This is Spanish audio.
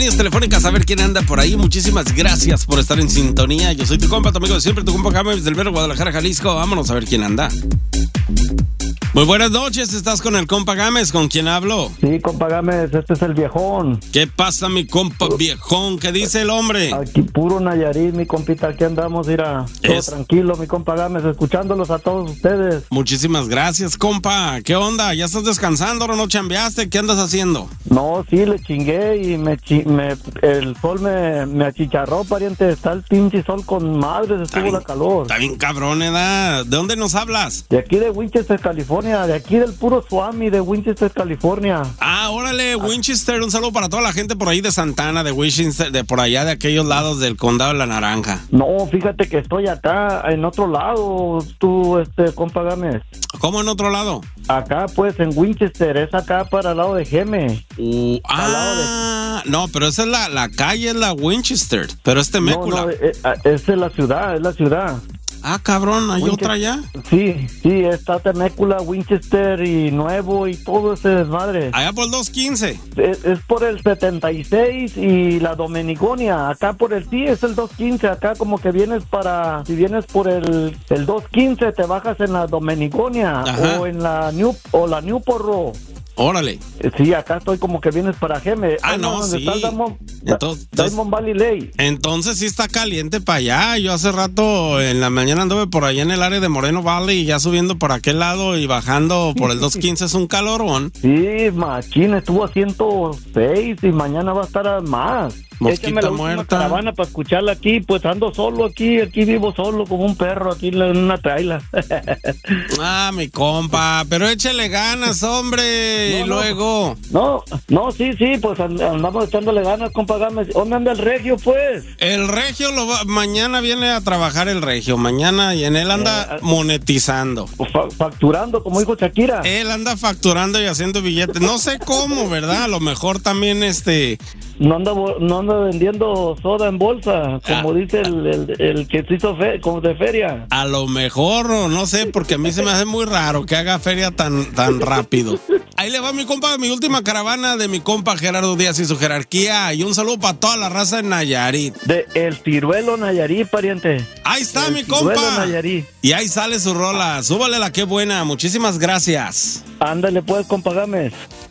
Líneas telefónicas, a ver quién anda por ahí. Muchísimas gracias por estar en sintonía. Yo soy tu compa, tu amigo de siempre, tu compa Gámez del Vero, Guadalajara, Jalisco. Vámonos a ver quién anda. Muy buenas noches, estás con el compa Gámez, ¿con quién hablo? Sí, compa Gámez, este es el viejón. ¿Qué pasa, mi compa viejón? ¿Qué dice el hombre? Aquí puro Nayarit, mi compita, aquí andamos, mira, todo tranquilo, mi compa Gámez, escuchándolos a todos ustedes. Muchísimas gracias, compa. ¿Qué onda? ¿Ya estás descansando o no chambeaste? ¿Qué andas haciendo? No, sí, le chingué y el sol me achicharró, pariente. Está el pinche sol con madres, estuvo la calor. Está bien cabrón, ¿eh? ¿De dónde nos hablas? De aquí de Winchester, California, de aquí del puro Swami de Winchester, California. Ah, órale, Winchester, un saludo para toda la gente por ahí de Santana, de Winchester, de por allá, de aquellos lados del condado de la Naranja. No, fíjate que estoy acá, en otro lado, tú, compa Gámez. ¿Cómo en otro lado? Acá, pues, en Winchester, es acá para el lado de Geme. No, pero esa es la calle, es la Winchester, pero es Temecula. No, es la ciudad. Ah, cabrón, ¿hay otra allá? Sí, está Temecula, Winchester y Nuevo y todo ese desmadre. Allá por el 215. Es por el 76 y la Dominiconia. Acá por el es el 215. Acá como que si vienes por el 215 te bajas en la Dominiconia. Ajá. O en la Newport Road. Órale. Sí, acá estoy como que vienes para Geme. No, sí. Diamond Valley Lake. Entonces sí está caliente para allá. Yo hace rato en la mañana anduve por allá en el área de Moreno Valley y ya subiendo por aquel lado y bajando por el 215 es un calorón. Sí, machín, estuvo a 106 y mañana va a estar a más. Mosquita muerta. Caravana para escucharla aquí, pues ando solo aquí vivo solo como un perro aquí en una traila. Mi compa, pero échale ganas, hombre, y luego. No, sí, pues andamos echándole ganas, compa Gámez. ¿Dónde anda el regio, pues? El regio mañana viene a trabajar el regio, mañana, y en él anda monetizando. Facturando, como dijo Shakira. Él anda facturando y haciendo billetes, no sé cómo, ¿verdad? A lo mejor también No anda vendiendo soda en bolsa, como dice el que se hizo como de feria. A lo mejor, no sé, porque a mí se me hace muy raro que haga feria tan rápido. Ahí le va mi compa, mi última caravana de mi compa Gerardo Díaz y su jerarquía. Y un saludo para toda la raza de Nayarit. De El Ciruelo Nayarit, pariente. Ahí está mi compa. Nayarit. Y ahí sale su rola. Súbale la que buena. Muchísimas gracias. Ándale pues, compa Gámez.